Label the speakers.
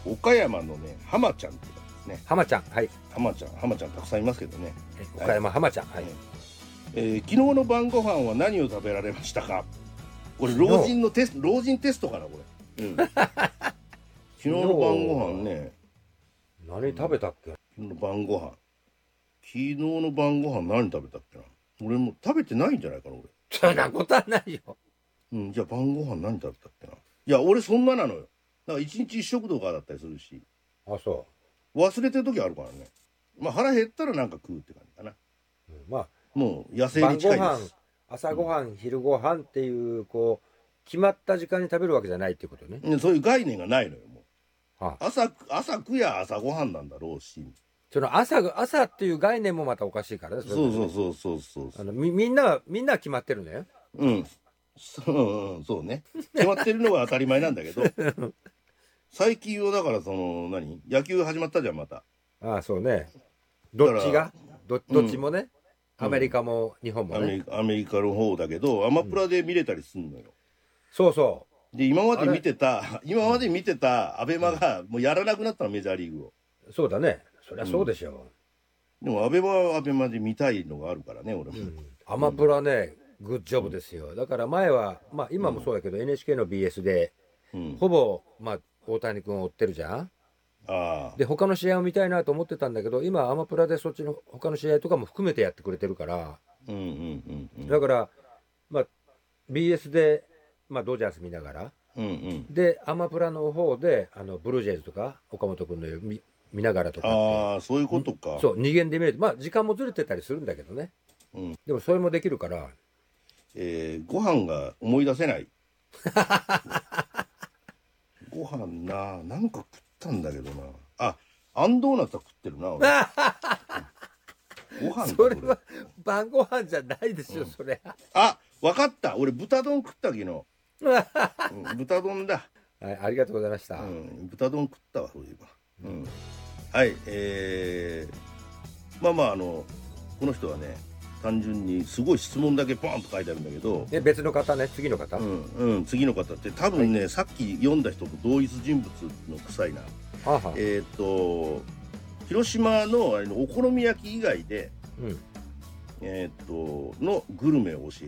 Speaker 1: 岡山のね、浜ちゃんって方ですね。
Speaker 2: 浜ちゃん、はい。
Speaker 1: 浜ちゃんたくさんいますけどね。
Speaker 2: 岡山浜ちゃん、はい。
Speaker 1: 昨日の晩ご飯は何を食べられましたか。これ老人テストかなこれ。昨日の晩ご飯ね。
Speaker 2: 何食べたっけ。
Speaker 1: 昨日の晩ご飯何食べたっけな。俺も食べてないんじゃないかな俺。
Speaker 2: そんなことはないよ。
Speaker 1: じゃあ晩ご飯何食べたっけな。いや俺そんななのよ。だから一日一食とかだったりするし。
Speaker 2: あ、そう。
Speaker 1: 忘れてる時あるからね。まあ腹減ったらなんか食うって感じかな。
Speaker 2: まあ
Speaker 1: もう野生に近いです。
Speaker 2: 晩ご飯、朝ごはん、昼ごはんっていうこう決まった時間に食べるわけじゃないっていうことね。
Speaker 1: そういう概念がないのよもう。
Speaker 2: はあ、
Speaker 1: 朝食や朝ごはんなんだろうし。
Speaker 2: その朝っていう概念もまたおかしいからね。
Speaker 1: そう
Speaker 2: みんなは決まってるのよ。
Speaker 1: そうね。決まってるのが当たり前なんだけど最近はだから野球始まったじゃんまた。
Speaker 2: ああ、そうね。どっちもね、アメリカも日本もね。
Speaker 1: アメリカの方だけどアマプラで見れたりすんのよ。
Speaker 2: そうそう。
Speaker 1: で今まで見てたアベマがもうやらなくなったのメジャーリーグを。
Speaker 2: そうだね。そりゃそうでしょ
Speaker 1: でもアベマはアベマで見たいのがあるからね俺も。
Speaker 2: アマプラね、グッジョブですよ。だから前はまあ今もそうだけど NHK の BS でほぼまあ大谷君を追ってるじゃん。で他の試合を見たいなと思ってたんだけど、今アマプラでそっちの他の試合とかも含めてやってくれてるから、だからまあ BS でまあドジャース見ながら、でアマプラの方でブルージェイズとか岡本君の見ながらとかって、
Speaker 1: そういうことか。
Speaker 2: そう二元で見れて、まあ時間もずれてたりするんだけどね、でもそれもできるから、
Speaker 1: ご飯が思い出せないご飯なんか食ったんだけどな。あんドーナツは食ってるな俺ご飯
Speaker 2: それは晩ご飯じゃないでしょ、それ。
Speaker 1: 分かった、俺豚丼食った昨日豚丼だ。
Speaker 2: はい、ありがとうございました。
Speaker 1: 豚丼食ったわそういえば。はい、まあこの人はね単純にすごい質問だけポンと書いてあるんだけど、
Speaker 2: 別の方ね、次の方、
Speaker 1: 次の方って多分ね、さっき読んだ人と同一人物の臭いな。広島のお好み焼き以外でのグルメを教え